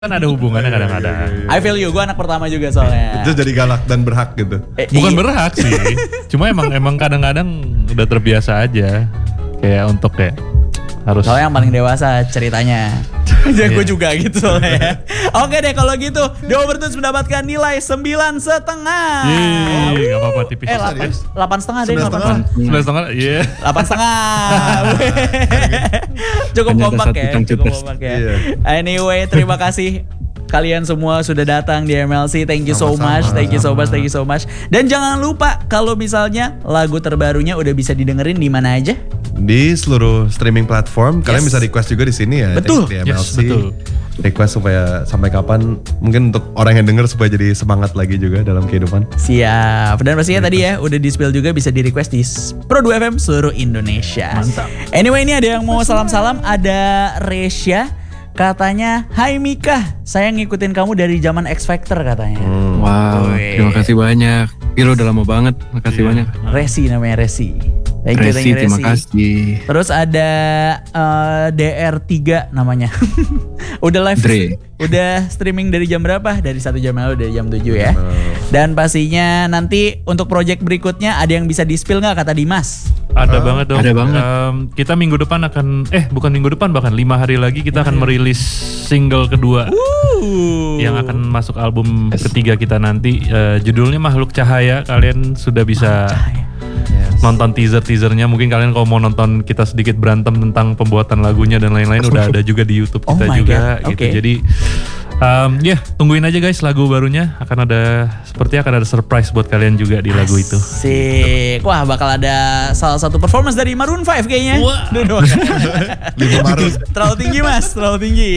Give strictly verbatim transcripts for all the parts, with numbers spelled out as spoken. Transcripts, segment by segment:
Kan ada hubungannya kadang-kadang. I feel you, gue anak pertama juga soalnya. Itu jadi galak dan berhak gitu. Eh, Bukan iya. berhak sih. Cuma emang emang kadang-kadang udah terbiasa aja. Kayak untuk kayak harus. Soalnya yang paling dewasa ceritanya. Ya gue juga gitu soalnya. Oke deh kalau gitu, The Overtones mendapatkan nilai sembilan setengah. Yeay, gak apa-apa tipis. Eh delapan setengah deh, delapan setengah. Sembilan setengah, iya. Delapan setengah. Cukup Hanya ada kompak satu ya, tangki cukup tes. kompak ya. Iya. Anyway, terima kasih kalian semua sudah datang di M L C. Thank you so Sama-sama. much, thank you so much, thank you so much. Dan jangan lupa kalau misalnya lagu terbarunya udah bisa didengerin di mana aja? Di seluruh streaming platform, kalian Yes. bisa request juga di sini ya. Betul. Di M L C. Yes, betul. Request supaya sampai kapan, mungkin untuk orang yang denger supaya jadi semangat lagi juga dalam kehidupan. Siap. Dan pastinya tadi ya udah di spill juga bisa di request di Pro dua F M seluruh Indonesia. Mantap. Anyway ini ada yang mau salam-salam, ada Resya katanya, "Hai Mika, saya ngikutin kamu dari zaman X Factor," katanya. Hmm. Wow, Wih. terima kasih banyak. Piro udah lama banget, makasih Iya. banyak. Resi namanya Resi. Thank you, thank Resi, you, terima Resi. kasih. Terus ada eh, D R tiga namanya. Udah live, Dre. udah streaming dari jam berapa? Dari satu jam lalu, dari jam tujuh ya. Dan pastinya nanti untuk project berikutnya ada yang bisa di-spill nggak kata Dimas? Ada Oh, banget dong. ada banget. Em, kita minggu depan akan, eh bukan minggu depan, bahkan lima hari lagi kita akan merilis single kedua. Uh. Yang akan masuk album ketiga kita nanti. Eh, judulnya Makhluk Cahaya. Kalian sudah bisa nonton teaser-teasernya. Mungkin kalian kalau mau nonton kita sedikit berantem tentang pembuatan lagunya dan lain-lain udah ada juga di YouTube Oh kita my juga God, gitu. oke. Jadi um, ya tungguin aja guys lagu barunya, akan ada seperti akan ada surprise buat kalian juga di lagu itu. Asik. Wah bakal ada salah satu performance dari Maroon five kayaknya. Wah. Duh, duh. Lima Maret. Terlalu tinggi mas, terlalu tinggi.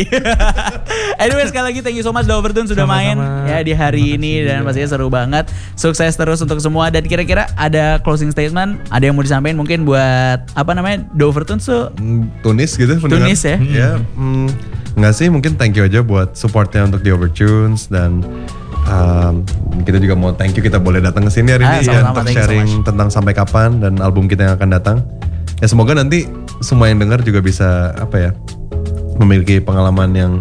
Anyway sekali lagi thank you so much The Overtones sudah main Sama-sama. ya di hari ini dan pastinya seru banget. Sukses terus untuk semua dan kira-kira ada closing statement, ada yang mau disampaikan mungkin buat apa namanya The Overtones tuh? Hmm, Tunis gitu. Tunis ya? Ya, hmm, nggak sih, mungkin thank you aja buat supportnya untuk The Overtunes dan um, kita juga mau thank you kita boleh datang ke sini hari Ah, ini ya sama-sama, untuk thank you so sharing much. tentang sampai kapan dan album kita yang akan datang. Ya semoga nanti semua yang dengar juga bisa apa ya memiliki pengalaman yang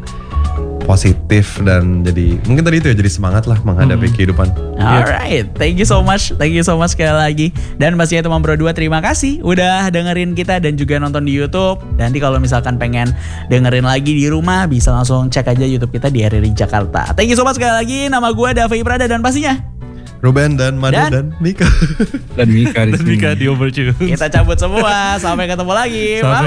positif dan jadi mungkin tadi itu ya jadi semangat lah menghadapi Hmm. kehidupan. Alright, thank you so much, thank you so much sekali lagi. Dan pastinya teman Pro dua terima kasih udah dengerin kita dan juga nonton di YouTube. Dan nanti kalau misalkan pengen dengerin lagi di rumah bisa langsung cek aja YouTube kita di R R I Jakarta. Thank you so much sekali lagi. Nama gue Davi Prada dan pastinya Ruben dan Madu Dan- dan, Mika. Dan Mika di Dan sini. Mika di Overture. kita cabut semua. Sampai ketemu lagi. Sampai Bye.